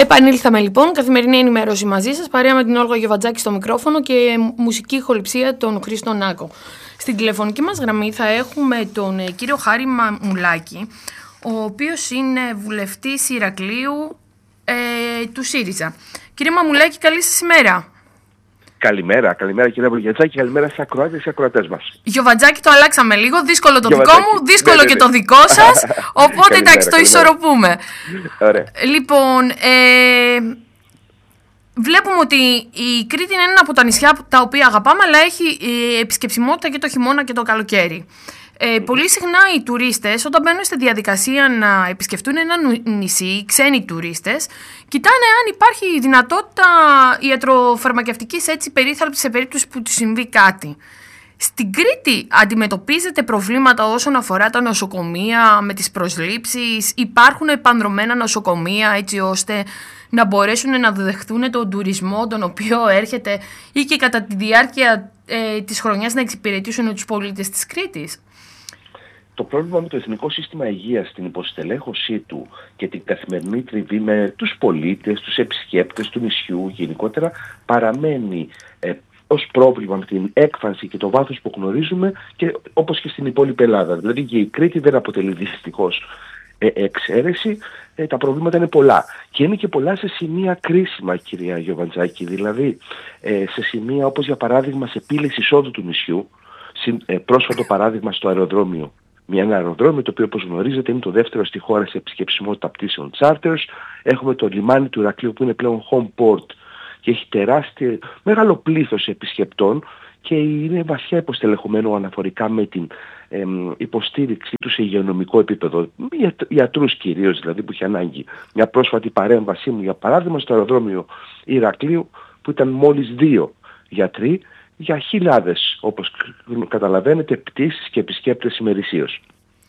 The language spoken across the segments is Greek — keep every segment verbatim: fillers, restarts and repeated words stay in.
Επανήλθαμε λοιπόν, καθημερινή ενημέρωση μαζί σας, παρέα με την Όλγα Γεβαντζάκη στο μικρόφωνο και μουσική ηχοληψία τον Χρήστο Νάκο. Στην τηλεφωνική μας γραμμή θα έχουμε τον κύριο Χάρη Μαμουλάκη, ο οποίος είναι βουλευτής Ηρακλείου ε, του ΣΥΡΙΖΑ. Κύριε Μαμουλάκη, καλή σας ημέρα. Καλημέρα, καλημέρα κύριε Βουλγετζάκη, καλημέρα στις ακροάτες και ακροατές μας. Γιοβατζάκη το αλλάξαμε λίγο, δύσκολο το δικό μου, δύσκολο ναι, ναι, ναι. και το δικό σας, οπότε εντάξει το ισορροπούμε. Ωραία. Λοιπόν, ε, βλέπουμε ότι η Κρήτη είναι ένα από τα νησιά τα οποία αγαπάμε, αλλά έχει ε, επισκεψιμότητα και το χειμώνα και το καλοκαίρι. Ε, πολύ συχνά οι τουρίστες, όταν μπαίνουν στη διαδικασία να επισκεφτούν ένα νησί, οι ξένοι τουρίστες, κοιτάνε αν υπάρχει δυνατότητα ιατροφαρμακευτικής έτσι περίθαλψης σε περίπτωση που τους συμβεί κάτι. Στην Κρήτη αντιμετωπίζετε προβλήματα όσον αφορά τα νοσοκομεία με τις προσλήψεις? Υπάρχουν επανδρωμένα νοσοκομεία έτσι ώστε να μπορέσουν να δεχθούν τον τουρισμό τον οποίο έρχεται ή και κατά τη διάρκεια ε, της χρονιάς να εξυπηρετήσουν τους πολίτες της Κρήτης? Το πρόβλημα με το Εθνικό Σύστημα Υγείας, την υποστελέχωσή του και την καθημερινή τριβή με τους πολίτες, τους επισκέπτες του νησιού γενικότερα παραμένει ε, ως πρόβλημα με την έκφανση και το βάθος που γνωρίζουμε και όπως και στην υπόλοιπη Ελλάδα. Δηλαδή και η Κρήτη δεν αποτελεί δυστυχώς ε, εξαίρεση, ε, τα προβλήματα είναι πολλά. Και είναι και πολλά σε σημεία κρίσιμα, κυρία Γιοβαντζάκη, δηλαδή ε, σε σημεία όπως για παράδειγμα σε πύλες εισόδου του νησιού, ε, πρόσφατο παράδειγμα στο αεροδρόμιο. Μια ένα αεροδρόμιο το οποίο όπως γνωρίζετε είναι το δεύτερο στη χώρα σε επισκεψιμότητα πτήσεων charters. Έχουμε το λιμάνι του Ηρακλείου που είναι πλέον home port και έχει τεράστιο μεγάλο πλήθος επισκεπτών και είναι βασιά υποστελεχωμένο αναφορικά με την ε, υποστήριξή του σε υγειονομικό επίπεδο. Ιατρούς κυρίως δηλαδή που είχε ανάγκη. Μια πρόσφατη παρέμβασή μου για παράδειγμα στο αεροδρόμιο Ηρακλείου που ήταν μόλις δύο γιατροί για χιλιάδες, όπως καταλαβαίνετε, πτήσεις και επισκέπτες ημερησίως.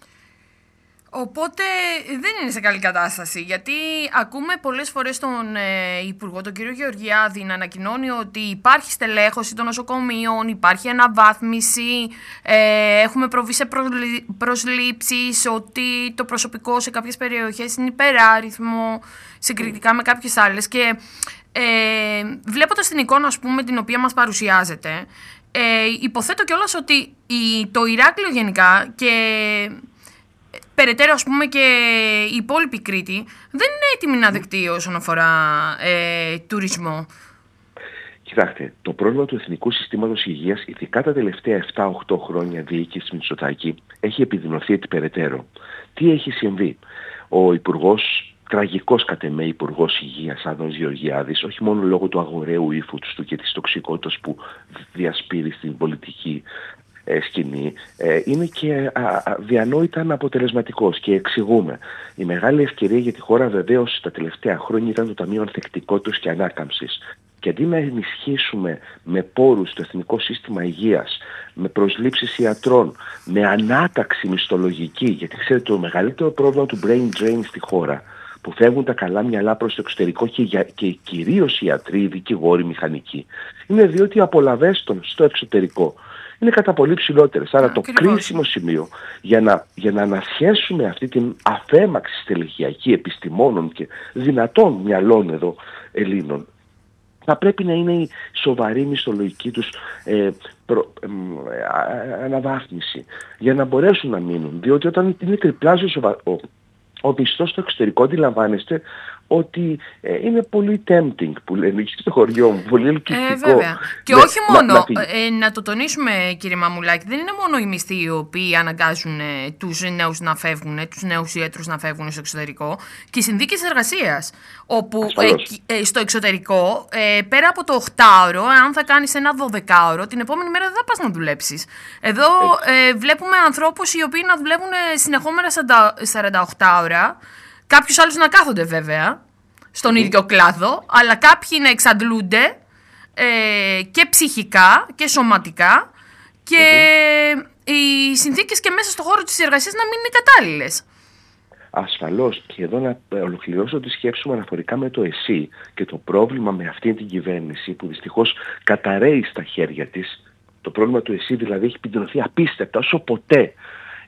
Οπότε δεν είναι σε καλή κατάσταση, γιατί ακούμε πολλές φορές τον ε, Υπουργό, τον κύριο Γεωργιάδη, να ανακοινώνει ότι υπάρχει στελέχωση των νοσοκομείων, υπάρχει αναβάθμιση, ε, έχουμε προβεί σε προσλήψεις, ότι το προσωπικό σε κάποιες περιοχές είναι υπεράριθμο, συγκριτικά με κάποιες άλλες. Και ε, βλέποντας την εικόνα, ας πούμε, την οποία μας παρουσιάζεται, ε, υποθέτω κιόλας ότι η, το Ηράκλειο γενικά και περαιτέρω, ας πούμε, και η υπόλοιπη Κρήτη δεν είναι έτοιμη να δεκτεί όσον αφορά ε, τουρισμό. Κοιτάξτε, το πρόβλημα του Εθνικού Συστήματος Υγείας, ειδικά τα τελευταία επτά οκτώ χρόνια διοίκηση Μητσοτάκη, έχει επιδεινωθεί έτσι περαιτέρω. Τι έχει συμβεί? Ο Υπουργός, τραγικός κατ' εμέ Υπουργός Υγείας, Άδωνης Γεωργιάδης, όχι μόνο λόγω του αγοραίου ύφους του και της τοξικότητας που διασπείρει στην πολιτική σκηνή, είναι και διανόητα αναποτελεσματικός και εξηγούμε. Η μεγάλη ευκαιρία για τη χώρα βεβαίως τα τελευταία χρόνια ήταν το Ταμείο Ανθεκτικότητας και Ανάκαμψης. Και αντί να ενισχύσουμε με πόρους το Εθνικό Σύστημα Υγείας, με προσλήψεις ιατρών, με ανάταξη μισθολογική, γιατί ξέρετε το μεγαλύτερο πρόβλημα του brain drain στη χώρα, που φεύγουν τα καλά μυαλά προς το εξωτερικό και, για, και κυρίως οι ιατροί, οι δικηγόροι, οι μηχανικοί, είναι διότι οι απολαβές των στο εξωτερικό είναι κατά πολύ ψηλότερες. Άρα το Ακριβώς. κρίσιμο σημείο για να, για να ανασχέσουμε αυτή την αφέμαξη στελεχειακή επιστημόνων και δυνατών μυαλών εδώ Ελλήνων, θα πρέπει να είναι η σοβαρή μισθολογική τους ε, προ, ε, ε, αναβάθμιση για να μπορέσουν να μείνουν. Διότι όταν είναι τριπλάσιος ο, ο, ο μισθός στο εξωτερικό, αντιλαμβάνεστε ότι ε, είναι πολύ tempting που λένε και στο χωριό μου, πολύ ελκυστικό. Ε, βέβαια. Και ναι, όχι μόνο, να, να, ε, να το τονίσουμε κύριε Μαμουλάκη, δεν είναι μόνο οι μισθοί οι οποίοι αναγκάζουν ε, τους νέους να φεύγουν, ε, τους νέους ιατρούς να φεύγουν στο εξωτερικό, και οι συνθήκες εργασίας, όπου ε, ε, στο εξωτερικό, ε, πέρα από το οχτάωρο, αν θα κάνεις ένα δωδεκάωρο, την επόμενη μέρα δεν θα πας να δουλέψεις. Εδώ ε, βλέπουμε ανθρώπους οι οποίοι να δουλεύουν συνεχόμενα σαράντα οκτώ ώρα, κάποιους άλλους να κάθονται βέβαια στον mm. ίδιο κλάδο, αλλά κάποιοι να εξαντλούνται ε, και ψυχικά και σωματικά και mm-hmm. οι συνθήκες και μέσα στον χώρο της εργασίας να μην είναι κατάλληλες. Ασφαλώς, και εδώ να ολοκληρώσω τη σκέψη μου αναφορικά με το ΕΣΥ και το πρόβλημα με αυτή την κυβέρνηση που δυστυχώς καταραίει στα χέρια της. Το πρόβλημα του ΕΣΥ δηλαδή έχει επιδεινωθεί απίστευτα όσο ποτέ.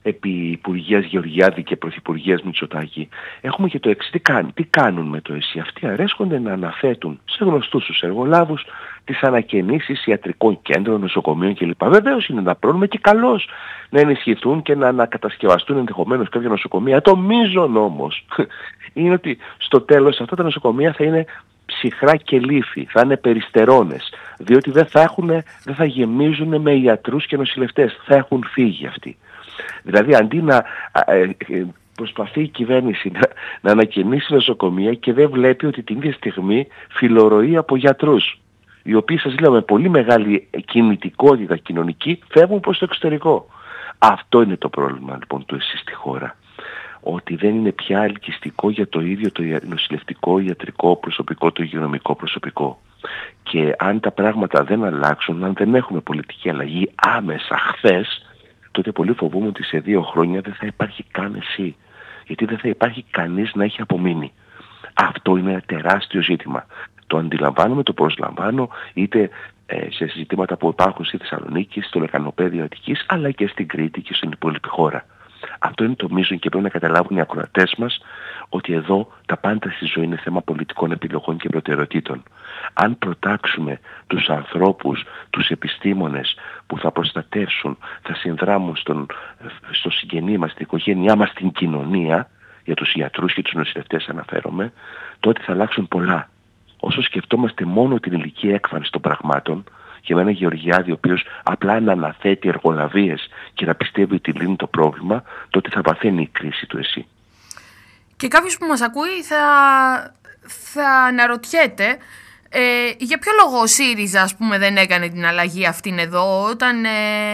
επί Υπουργείας Γεωργιάδη και Πρωθυπουργείας Μητσοτάκη, έχουμε και το εξής. Τι, κάνουν, τι κάνουν με το ΕΣΥ? Αυτοί αρέσκονται να αναθέτουν σε γνωστούς τους εργολάβους τις ανακαινήσεις ιατρικών κέντρων, νοσοκομείων κλπ. Βεβαίως είναι ένα πρόβλημα και καλώς να ενισχυθούν και να ανακατασκευαστούν ενδεχομένως κάποια νοσοκομεία. Το μείζον όμως είναι ότι στο τέλος αυτά τα νοσοκομεία θα είναι ψυχρά και λύφη, θα είναι περιστερώνες, διότι δεν θα, έχουν, δεν θα γεμίζουν με ιατρούς και νοσηλευτές, θα έχουν φύγει αυτοί. Δηλαδή αντί να ε, ε, προσπαθεί η κυβέρνηση να, να ανακαινήσει νοσοκομεία και δεν βλέπει ότι την ίδια στιγμή φιλορροεί από γιατρούς, οι οποίοι, σας λέω, με πολύ μεγάλη κινητικότητα κοινωνική φεύγουν προς το εξωτερικό. Αυτό είναι το πρόβλημα λοιπόν του ΕΣΥ στη χώρα. Ότι δεν είναι πια ελκυστικό για το ίδιο το νοσηλευτικό, ιατρικό προσωπικό, το υγειονομικό προσωπικό. Και αν τα πράγματα δεν αλλάξουν, αν δεν έχουμε πολιτική αλλαγή άμεσα χθες, τότε πολύ φοβούμαι ότι σε δύο χρόνια δεν θα υπάρχει καν ΕΣΥ. Γιατί δεν θα υπάρχει κανείς να έχει απομείνει. Αυτό είναι ένα τεράστιο ζήτημα. Το αντιλαμβάνομαι, το προσλαμβάνω, είτε ε, σε συζητήματα που υπάρχουν στη Θεσσαλονίκη, στο Λεκανοπέδιο Αττικής, αλλά και στην Κρήτη και στην υπόλοιπη χώρα. Αυτό είναι το μείζον και πρέπει να καταλάβουν οι ακροατές μας ότι εδώ τα πάντα στη ζωή είναι θέμα πολιτικών επιλογών και προτεραιοτήτων. Αν προτάξουμε τους ανθρώπους, τους επιστήμονες που θα προστατεύσουν, θα συνδράμουν στον, στο συγγενή μας, στην οικογένειά μας, στην κοινωνία, για τους ιατρούς και τους νοσηλευτές αναφέρομαι, τότε θα αλλάξουν πολλά. Όσο σκεφτόμαστε μόνο την ηλική έκφανση των πραγμάτων, για μένα Γεωργιάδη, ο οποίος απλά να αναθέτει εργολαβίες και να πιστεύει ότι λύνει το πρόβλημα, τότε θα βαθαίνει η κρίση του ΕΣΥ. Και κάποιος που μας ακούει θα, θα αναρωτιέται ε, για ποιο λόγο ο ΣΥΡΙΖΑ, ας πούμε, δεν έκανε την αλλαγή αυτήν εδώ όταν ε,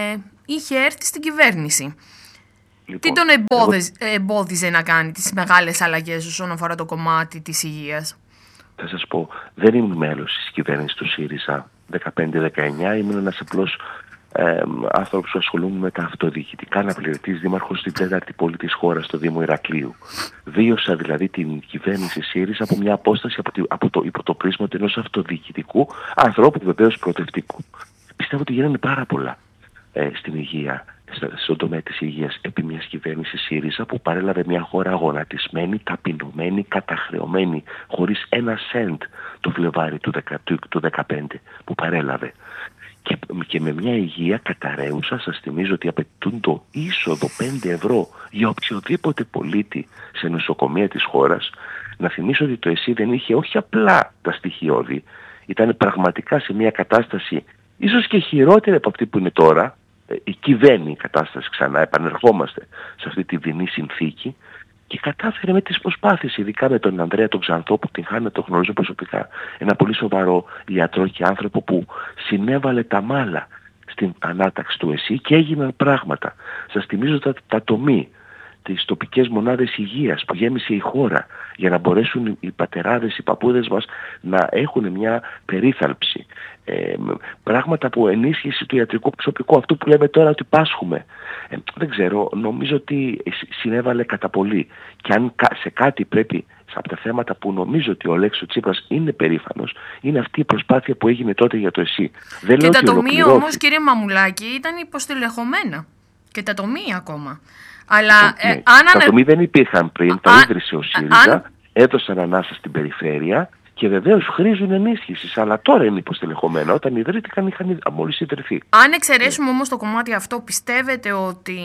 είχε έρθει στην κυβέρνηση. Λοιπόν, τι τον εμπόδιζε, εγώ... εμπόδιζε να κάνει τις μεγάλες αλλαγές όσον αφορά το κομμάτι της υγείας? Θα σας πω, δεν ήμουν μέλος της κυβέρνησης του ΣΥΡΙΖΑ δεκαπέντε δεκαεννιά, ήμουν ένας απλός ε, άνθρωπος που ασχολούμαι με τα αυτοδιοικητικά, αναπληρωτής δήμαρχος στην τέταρτη πόλη της χώρας, στο Δήμο Ηρακλείου. Βίωσα δηλαδή την κυβέρνηση ΣΥΡΙΖΑ από μια απόσταση από, τη, από το, υπό το πρίσμα του ενός αυτοδιοικητικού ανθρώπου, βεβαίως προοδευτικού. Πιστεύω ότι γίνανε πάρα πολλά ε, στην υγεία, στον τομέα της υγείας επί μιας κυβέρνησης ΣΥΡΙΖΑ που παρέλαβε μια χώρα γονατισμένη, ταπεινωμένη, καταχρεωμένη, χωρίς ένα σεντ το Φλεβάρι του δεκαπέντε που παρέλαβε. Και, και με μια υγεία καταραίουσα, σας θυμίζω ότι απαιτούν το είσοδο πέντε ευρώ για οποιοδήποτε πολίτη σε νοσοκομεία της χώρας. Να θυμίσω ότι το ΕΣΥ δεν είχε όχι απλά τα στοιχειώδη, ήταν πραγματικά σε μια κατάσταση ίσως και χειρότερη από αυτή που είναι τώρα. Η κυβέρνη η κατάσταση ξανά, επανερχόμαστε σε αυτή τη δεινή συνθήκη και κατάφερε με τις προσπάθειες, ειδικά με τον Ανδρέα τον Ξανθό που την χάνει, το γνωρίζω προσωπικά, ένα πολύ σοβαρό ιατρό και άνθρωπο που συνέβαλε τα μάλα στην ανάταξη του ΕΣΥ και έγιναν πράγματα. Σας θυμίζω τα, τα τομή, τις τοπικές μονάδες υγείας που γέμισε η χώρα για να μπορέσουν οι πατεράδες, οι παππούδες μας να έχουν μια περίθαλψη. Ε, πράγματα που ενίσχυση του ιατρικού προσωπικού, αυτό που λέμε τώρα ότι πάσχουμε. Ε, δεν ξέρω, νομίζω ότι συνέβαλε κατά πολύ. Και αν σε κάτι πρέπει, από τα θέματα που νομίζω ότι ο Αλέξης Τσίπρας είναι περήφανος, είναι αυτή η προσπάθεια που έγινε τότε για το ΕΣΥ. Δεν και τα τομεία όμως, κύριε Μαμουλάκη, ήταν υποστηλεχωμένα. Και τα τομεία ακόμα. Αλλά, ναι, ε, αν τα ανε... τομεία δεν υπήρχαν πριν, α, τα ίδρυσε ο ΣΥΡΙΖΑ, αν... έδωσαν ανάσα στην περιφέρεια και βεβαίως χρήζουν ενίσχυσης, αλλά τώρα είναι υποστελεχωμένα. Όταν ιδρύθηκαν είχαν μόλις ιδρυθεί. Αν εξαιρέσουμε yeah. όμως το κομμάτι αυτό, πιστεύετε ότι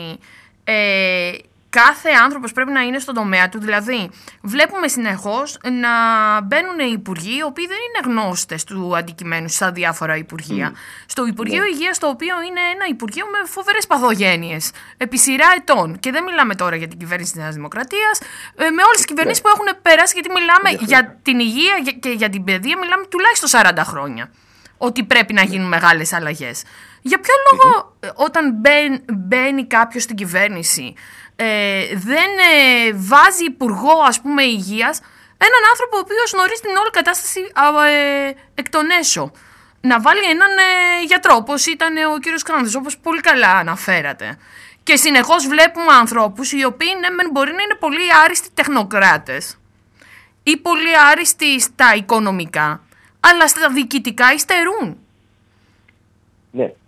ε, κάθε άνθρωπος πρέπει να είναι στον τομέα του? Δηλαδή, βλέπουμε συνεχώς να μπαίνουν υπουργοί, οι οποίοι δεν είναι γνώστες του αντικειμένου στα διάφορα υπουργεία. Mm. Στο Υπουργείο yeah. Υγείας, το οποίο είναι ένα υπουργείο με φοβερές παθογένειες, επί σειρά ετών. Και δεν μιλάμε τώρα για την κυβέρνηση της Νέας Δημοκρατίας, ε, με όλες τις κυβερνήσεις yeah. που έχουν περάσει, γιατί μιλάμε yeah. για την υγεία και για την παιδεία, μιλάμε τουλάχιστον σαράντα χρόνια. Ότι πρέπει να γίνουν μεγάλες αλλαγές. Για ποιο λόγο mm-hmm. όταν μπαίνει, μπαίνει κάποιος στην κυβέρνηση, Ε, δεν ε, βάζει υπουργό, ας πούμε, υγείας, έναν άνθρωπο ο οποίος γνωρίζει την όλη κατάσταση ε, εκ των έσω? Να βάλει έναν ε, γιατρό, όπως ήταν ε, ο κύριος Κράνδης, όπως πολύ καλά αναφέρατε. Και συνεχώς βλέπουμε ανθρώπους οι οποίοι ναι, μπορεί να είναι πολύ άριστοι τεχνοκράτες ή πολύ άριστοι στα οικονομικά, αλλά στα διοικητικά υστερούν. Ναι,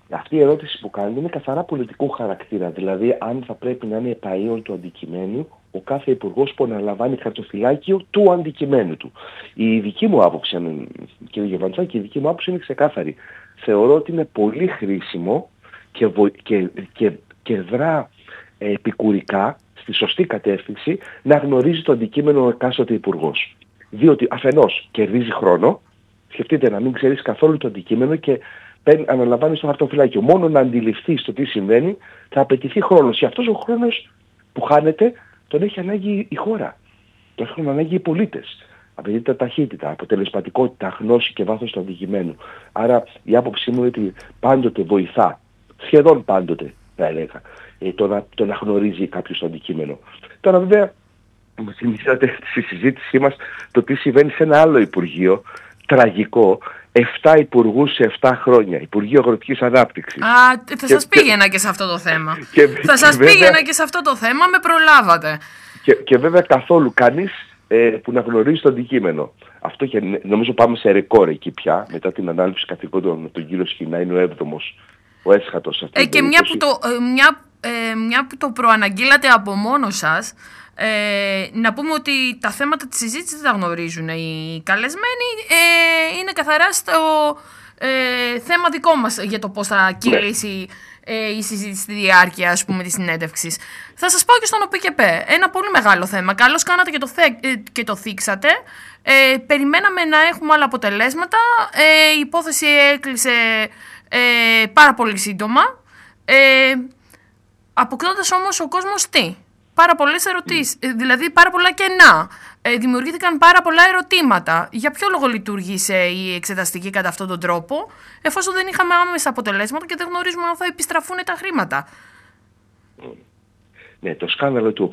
Αυτή η ερώτηση που κάνετε είναι καθαρά πολιτικού χαρακτήρα. Δηλαδή, αν θα πρέπει να είναι επαΐων του αντικειμένου ο κάθε υπουργός που αναλαμβάνει χαρτοφυλάκιο του αντικειμένου του. Η δική μου άποψη, κύριε Γεβαντσάκη, η δική μου άποψη είναι ξεκάθαρη. Θεωρώ ότι είναι πολύ χρήσιμο και, βο... και... και... και δρά ε, επικουρικά στη σωστή κατεύθυνση να γνωρίζει το αντικείμενο ο εκάστοτε υπουργός. Διότι αφενός κερδίζει χρόνο, σκεφτείτε να μην ξέρεις καθόλου το αντικείμενο και αναλαμβάνεις το χαρτοφυλάκιο. Μόνο να αντιληφθείς το τι συμβαίνει θα απαιτηθεί χρόνος. Και αυτός ο χρόνος που χάνεται τον έχει ανάγκη η χώρα. Τον έχουν ανάγκη οι πολίτες. Απαιτείται ταχύτητα, αποτελεσματικότητα, γνώση και βάθος του αντικειμένου. Άρα η άποψή μου είναι ότι πάντοτε βοηθά, σχεδόν πάντοτε θα έλεγα, το να, το να γνωρίζει κάποιος το αντικείμενο. Τώρα βέβαια μου θυμήσατε στη συζήτησή μας το τι συμβαίνει σε ένα άλλο Υπουργείο, τραγικό, εφτά υπουργούς σε εφτά χρόνια, Υπουργείο Αγροτικής Ανάπτυξης. Α, θα σας και, πήγαινα και σε αυτό το θέμα. Και, θα σας βέβαια, πήγαινα και σε αυτό το θέμα, με προλάβατε. Και, και βέβαια καθόλου κανείς ε, που να γνωρίζει το αντικείμενο. Αυτό και νομίζω πάμε σε ρεκόρ εκεί πια, μετά την ανάληψη καθηκόντων τον κύριο Σχοινά, είναι ο έβδομος, ο έσχατος αυτός. Ε, και μια που, το, ε, μια, ε, μια που το προαναγγείλατε από μόνο σας, Ε, να πούμε ότι τα θέματα της συζήτησης δεν τα γνωρίζουν οι καλεσμένοι, ε, είναι καθαρά στο ε, θέμα δικό μας για το πώς θα κυλήσει ε, η συζήτηση στη διάρκεια, ας πούμε, της συνέντευξης. Θα σας πω και στον ΟΠΕΚΕΠΕ, ένα πολύ μεγάλο θέμα, καλώς κάνατε και το, θε, ε, και το θίξατε. Ε, περιμέναμε να έχουμε άλλα αποτελέσματα, ε, η υπόθεση έκλεισε ε, πάρα πολύ σύντομα, ε, αποκτώντας όμως ο κόσμος τι? Πάρα πολλές ερωτήσεις, mm. δηλαδή πάρα πολλά κενά. Ε, δημιουργήθηκαν πάρα πολλά ερωτήματα. Για ποιο λόγο λειτουργήσε η εξεταστική κατά αυτόν τον τρόπο, εφόσον δεν είχαμε άμεσα αποτελέσματα και δεν γνωρίζουμε αν θα επιστραφούν τα χρήματα. Ναι, το σκάνδαλο του